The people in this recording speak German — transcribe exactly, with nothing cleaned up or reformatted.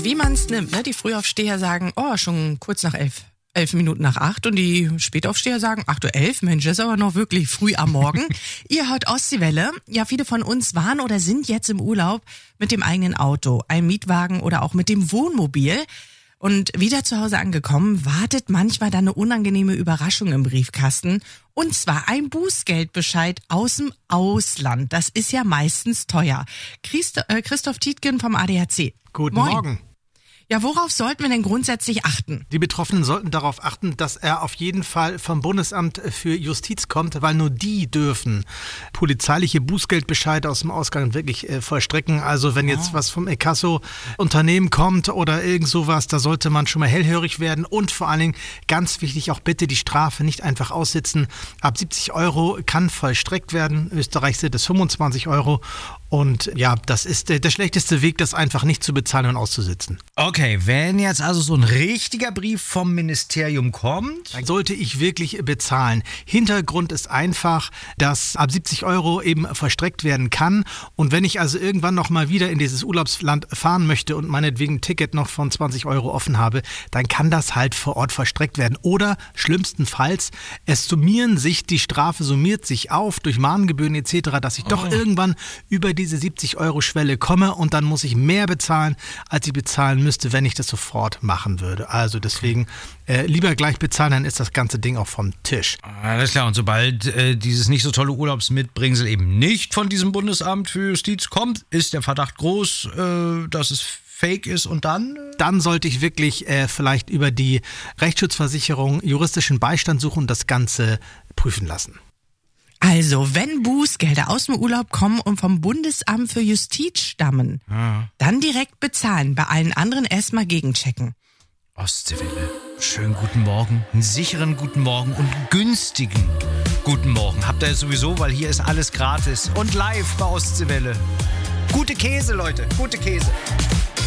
wie man es nimmt. Ne? Die Frühaufsteher sagen, oh, schon kurz nach elf. Elf Minuten nach acht und die Spätaufsteher sagen, acht Uhr elf, Mensch, das ist aber noch wirklich früh am Morgen. Ihr hört Ostseewelle. Ja, viele von uns waren oder sind jetzt im Urlaub mit dem eigenen Auto, einem Mietwagen oder auch mit dem Wohnmobil. Und wieder zu Hause angekommen, wartet manchmal dann eine unangenehme Überraschung im Briefkasten. Und zwar ein Bußgeldbescheid aus dem Ausland. Das ist ja meistens teuer. Christ, äh, Christoph Tietgen vom A D A C. Guten Moin. Morgen. Ja, worauf sollten wir denn grundsätzlich achten? Die Betroffenen sollten darauf achten, dass er auf jeden Fall vom Bundesamt für Justiz kommt, weil nur die dürfen polizeiliche Bußgeldbescheide aus dem Ausgang wirklich äh, vollstrecken. Also wenn jetzt was vom Inkasso-Unternehmen kommt oder irgend sowas, da sollte man schon mal hellhörig werden. Und vor allen Dingen, ganz wichtig, auch bitte die Strafe nicht einfach aussitzen. Ab siebzig Euro kann vollstreckt werden. In Österreich sind es fünfundzwanzig Euro. Und ja, das ist der, der schlechteste Weg, das einfach nicht zu bezahlen und auszusitzen. Okay, wenn jetzt also so ein richtiger Brief vom Ministerium kommt, dann sollte ich wirklich bezahlen. Hintergrund ist einfach, dass ab siebzig Euro eben verstreckt werden kann. Und wenn ich also irgendwann noch mal wieder in dieses Urlaubsland fahren möchte und meinetwegen ein Ticket noch von zwanzig Euro offen habe, dann kann das halt vor Ort verstreckt werden. Oder schlimmstenfalls, es summieren sich, die Strafe summiert sich auf durch Mahngebühren et cetera, dass ich doch oh. irgendwann über diese siebzig Euro Schwelle komme und dann muss ich mehr bezahlen, als ich bezahlen müsste, wenn ich das sofort machen würde. Also deswegen äh, lieber gleich bezahlen, dann ist das ganze Ding auch vom Tisch. Alles klar, und sobald äh, dieses nicht so tolle Urlaubsmitbringsel eben nicht von diesem Bundesamt für Justiz kommt, ist der Verdacht groß, äh, dass es fake ist und dann? Dann sollte ich wirklich äh, vielleicht über die Rechtsschutzversicherung juristischen Beistand suchen und das Ganze prüfen lassen. Also, wenn Bußgelder aus dem Urlaub kommen und vom Bundesamt für Justiz stammen, ja. dann direkt bezahlen, bei allen anderen erstmal gegenchecken. Ostseewelle, schönen guten Morgen, einen sicheren guten Morgen und günstigen guten Morgen. Habt ihr sowieso, weil hier ist alles gratis und live bei Ostseewelle. Gute Käse, Leute, gute Käse.